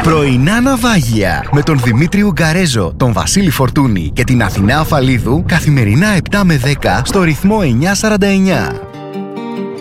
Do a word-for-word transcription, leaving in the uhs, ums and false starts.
Πρωινά ναυάγια με τον Δημήτρη Ουγγαρέζο, τον Βασίλη Φορτούνη και την Αθηνά Αφαλίδου καθημερινά επτά με δέκα στο ρυθμό εννιά σαράντα εννιά.